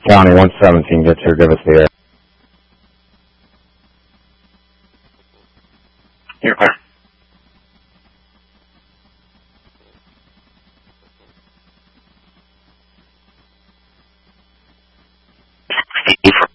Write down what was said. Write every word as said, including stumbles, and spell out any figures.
County one seventeen gets here, give us the air. You're clear. Steve